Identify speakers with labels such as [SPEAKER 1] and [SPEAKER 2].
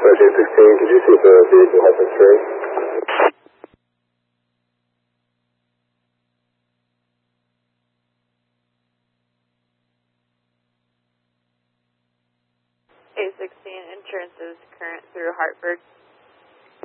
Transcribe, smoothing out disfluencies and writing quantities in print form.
[SPEAKER 1] J16, could you see if the vehicle has been straight?
[SPEAKER 2] A16, insurance is current through Hartford.